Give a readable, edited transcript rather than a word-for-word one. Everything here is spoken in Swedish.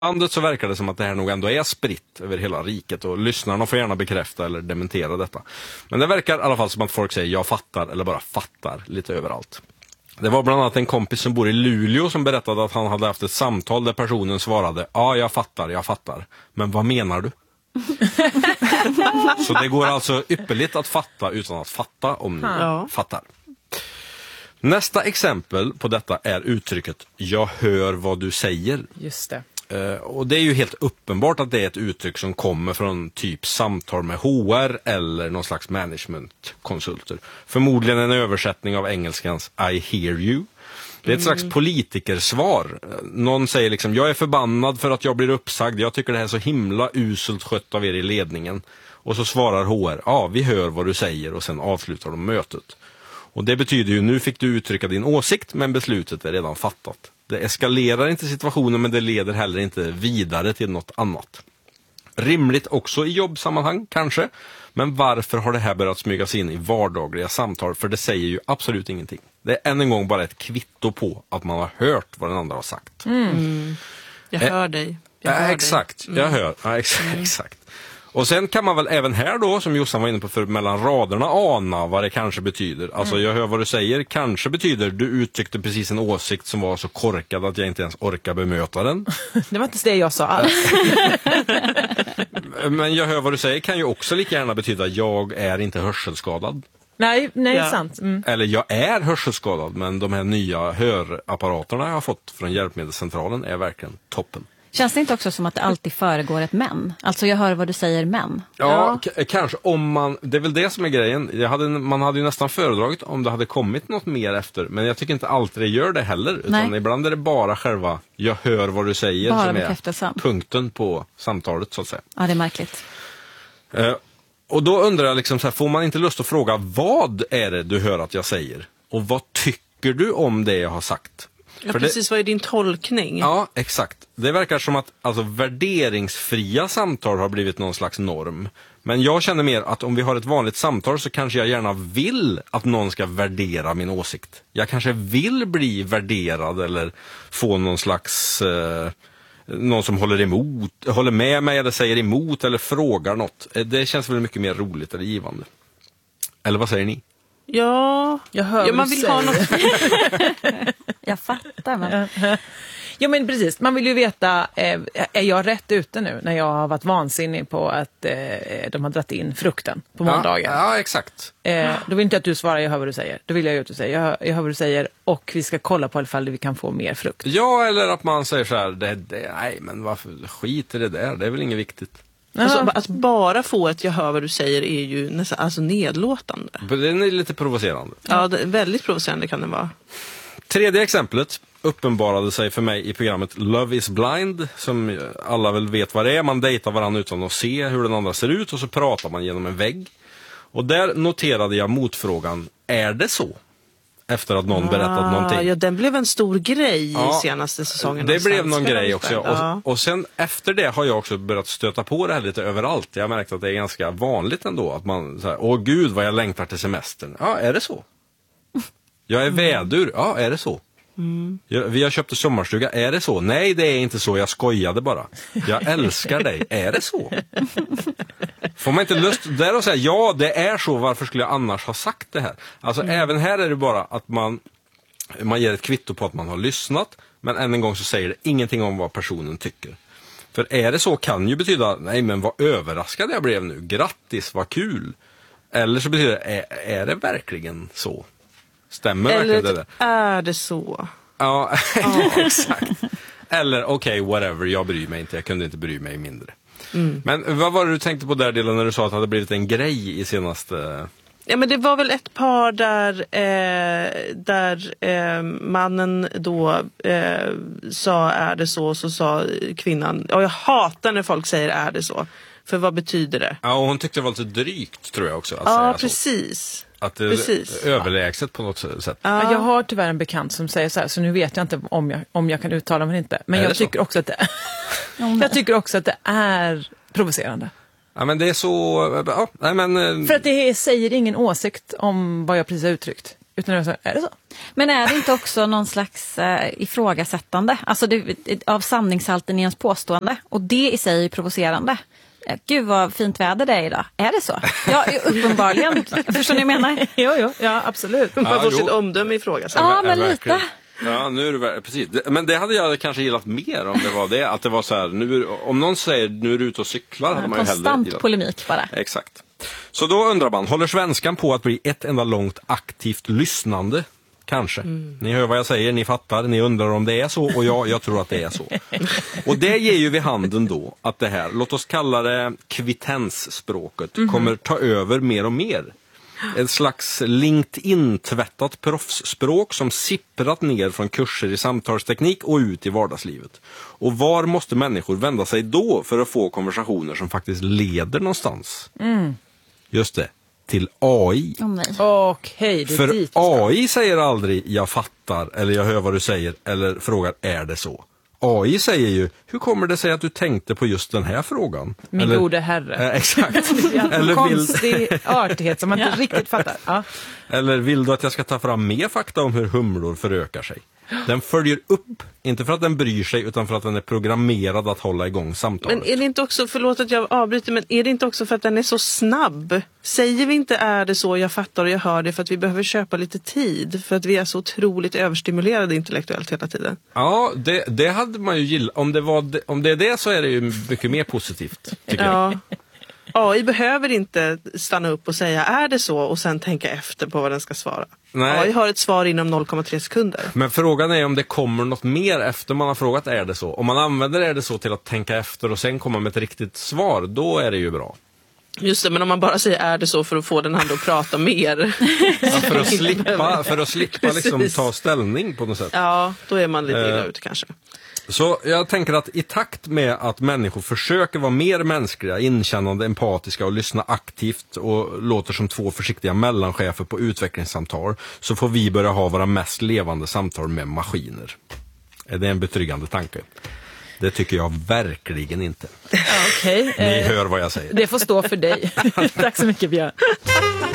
landet så verkar det som att det här nog ändå är spritt över hela riket, och lyssnarna får gärna bekräfta eller dementera detta. Men det verkar i alla fall som att folk säger jag fattar eller bara fattar lite överallt. Det var bland annat en kompis som bor i Luleå som berättade att han hade haft ett samtal där personen svarade ja, jag fattar. Men vad menar du? Så det går alltså ypperligt att fatta utan att fatta om ni fattar. Nästa exempel på detta är uttrycket jag hör vad du säger. Just det. Och det är ju helt uppenbart att det är ett uttryck som kommer från typ samtal med HR eller någon slags managementkonsulter. Förmodligen en översättning av engelskans I hear you. Det är ett slags politikersvar. Någon säger liksom, jag är förbannad för att jag blir uppsagd. Jag tycker det här är så himla uselt skött av er i ledningen. Och så svarar HR, ja vi hör vad du säger, och sen avslutar de mötet. Och det betyder ju, nu fick du uttrycka din åsikt men beslutet är redan fattat. Det eskalerar inte situationen, men det leder heller inte vidare till något annat. Rimligt också i jobbsammanhang, kanske. Men varför har det här börjat smyga sig in i vardagliga samtal? För det säger ju absolut ingenting. Det är än en gång bara ett kvitto på att man har hört vad den andra har sagt. Jag hör dig. Exakt, jag hör. Ja, exakt. Och sen kan man väl även här då, som Jossan var inne på, för mellan raderna ana vad det kanske betyder. Alltså jag hör vad du säger, kanske betyder du uttryckte precis en åsikt som var så korkad att jag inte ens orkar bemöta den. Det var inte det jag sa alls. Men jag hör vad du säger kan ju också lika gärna betyda jag är inte hörselskadad. Nej, sant. Eller jag är hörselskadad, men de här nya hörapparaterna jag har fått från Hjälpmedelscentralen är verkligen toppen. Känns det inte också som att det alltid föregår ett men? Alltså jag hör vad du säger men. Ja, kanske om man, det är väl det som är grejen. Man hade ju nästan föredragit om det hade kommit något mer efter. Men jag tycker inte alltid det gör det heller. Utan ibland är det bara själva jag hör vad du säger bara som är punkten på samtalet så att säga. Ja, det är märkligt. Och då undrar jag liksom så här, får man inte lust att fråga vad är det du hör att jag säger? Och vad tycker du om det jag har sagt? Ja, precis. Vad är din tolkning? Ja, exakt. Det verkar som att alltså, värderingsfria samtal har blivit någon slags norm. Men jag känner mer att om vi har ett vanligt samtal så kanske jag gärna vill att någon ska värdera min åsikt. Jag kanske vill bli värderad eller få någon slags... någon som håller med mig eller säger emot eller frågar något. Det känns väl mycket mer roligt eller givande. Eller vad säger ni? Ja, jag hör man vill ha något. Jag fattar. Men... Ja, men precis. Man vill ju veta, är jag rätt ute nu när jag har varit vansinnig på att de har dratt in frukten på måndagen? Ja, exakt. Då vill inte att du svarar, jag hör vad du säger. Då vill jag ju att du säger, jag hör vad du säger, och vi ska kolla på ifall vi kan få mer frukt. Ja, eller att man säger så här, nej men varför skit i det där, det är väl inget viktigt. Alltså, att bara få ett jag hör vad du säger är ju nästan alltså nedlåtande. Den är lite provocerande. Ja, väldigt provocerande kan det vara. Tredje exemplet uppenbarade sig för mig i programmet Love is Blind, som alla väl vet vad det är. Man dejtar varandra utan att se hur den andra ser ut och så pratar man genom en vägg. Och där noterade jag motfrågan, är det så? Efter att någon berättat någonting. Ja, den blev en stor grej i senaste säsongen. Det blev någon grej också. Och sen efter det har jag också börjat stöta på det här lite överallt. Jag har märkt att det är ganska vanligt ändå. Att man så här, åh gud vad jag längtar till semestern. Ja, är det så? Jag är vädur. Ja, är det så? Vi har köpt en sommarstuga. Är det så? Nej, det är inte så. Jag skojade bara. Jag älskar dig. Är det så? Får man inte lust där och säga ja, det är så. Varför skulle jag annars ha sagt det här? Alltså även här är det bara att man ger ett kvitto på att man har lyssnat. Men än en gång så säger det ingenting om vad personen tycker. För är det så kan ju betyda nej men vad överraskad jag blev nu. Grattis, vad kul. Eller så betyder det är det verkligen så? Stämmer verkligen det där? Är det så? Ja, exakt. Eller okej, whatever, jag bryr mig inte. Jag kunde inte bry mig mindre. Men vad var det du tänkte på där delen när du sa att det hade blivit en grej i senaste... Ja, men det var väl ett par där mannen då sa är det så sa kvinnan, och jag hatar när folk säger är det så. För vad betyder det? Ja, och hon tyckte det var lite drygt tror jag också. Att säga precis. Så. Att det är överlägset på något sätt. Ja. Jag har tyvärr en bekant som säger så här, så nu vet jag inte om jag kan uttala mig inte. Men jag tycker också att det jag tycker också att det är provocerande. Ja, men det är så... Ja, nej, men... För att det säger ingen åsikt om vad jag precis har uttryckt. Utan jag säger, är det så? Men är det inte också någon slags ifrågasättande? Alltså av sanningshalten i ens påstående. Och det i sig är provocerande. Gud vad fint väder det är idag. Är det så? Ja, uppenbarligen. Förstår ni vad jag menar? Jo, ja, absolut. Man får sitt omdöme ifrågasätta. Ja, men lite. Ja, nu är det precis. Men det hade jag kanske gillat mer om det var det. Att det var så här, nu, om någon säger nu är du ute och cyklar. Hade man ju konstant hellre polemik bara. Exakt. Så då undrar man, håller svenskan på att bli ett enda långt aktivt lyssnande? Kanske. Ni hör vad jag säger, ni fattar, ni undrar om det är så och jag tror att det är så. Och det ger ju vid handen då att det här, låt oss kalla det kvittensspråket, kommer ta över mer och mer. Ett slags LinkedIn-tvättat proffsspråk som sipprat ner från kurser i samtalsteknik och ut i vardagslivet. Och var måste människor vända sig då för att få konversationer som faktiskt leder någonstans? Just det, till AI. Okej, det är för dit AI säger aldrig jag fattar eller jag hör vad du säger eller frågar är det så? AI säger ju, hur kommer det sig att du tänkte på just den här frågan? Min eller, gode herre. Exakt. Eller konstig artighet som man inte riktigt fattar. Ja. Eller vill du att jag ska ta fram mer fakta om hur humlor förökar sig? Den följer upp, inte för att den bryr sig utan för att den är programmerad att hålla igång samtalet. Men är det inte också, förlåt att jag avbryter, men är det inte också för att den är så snabb? Säger vi inte är det så, jag fattar och jag hör det för att vi behöver köpa lite tid? För att vi är så otroligt överstimulerade intellektuellt hela tiden. Ja, det hade man ju gillat. Om det är det så är det ju mycket mer positivt, tycker jag. AI behöver inte stanna upp och säga är det så och sen tänka efter på vad den ska svara. Nej. AI har ett svar inom 0,3 sekunder. Men frågan är om det kommer något mer efter man har frågat är det så. Om man använder är det så till att tänka efter och sen komma med ett riktigt svar, då är det ju bra. Just det, men om man bara säger är det så för att få den andra att prata mer. Ja, för att slippa liksom ta ställning på något sätt. Ja, då är man lite illa ute kanske. Så jag tänker att i takt med att människor försöker vara mer mänskliga, inkännande, empatiska och lyssna aktivt och låter som två försiktiga mellanchefer på utvecklingssamtal, så får vi börja ha våra mest levande samtal med maskiner. Är det en betryggande tanke? Det tycker jag verkligen inte. Ja, okej. Ni hör vad jag säger. Det får stå för dig. Tack så mycket, Björn.